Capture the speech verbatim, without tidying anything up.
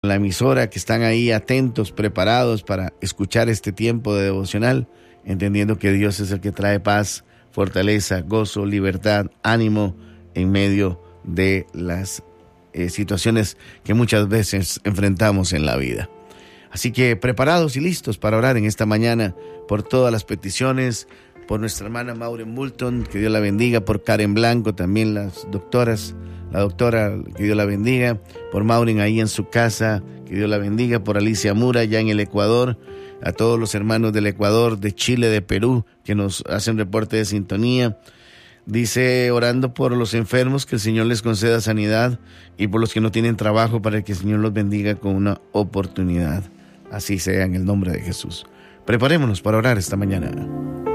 la emisora, que están ahí atentos, preparados para escuchar este tiempo de devocional, entendiendo que Dios es el que trae paz, fortaleza, gozo, libertad, ánimo en medio de las eh, situaciones que muchas veces enfrentamos en la vida. Así que preparados y listos para orar en esta mañana por todas las peticiones, por nuestra hermana Maureen Moulton, que Dios la bendiga, por Karen Blanco, también las doctoras, la doctora, que Dios la bendiga, por Maureen ahí en su casa, que Dios la bendiga, por Alicia Mura ya en el Ecuador, a todos los hermanos del Ecuador, de Chile, de Perú, que nos hacen reporte de sintonía. Dice, orando por los enfermos, que el Señor les conceda sanidad, y por los que no tienen trabajo, para que el Señor los bendiga con una oportunidad. Así sea en el nombre de Jesús. Preparémonos para orar esta mañana.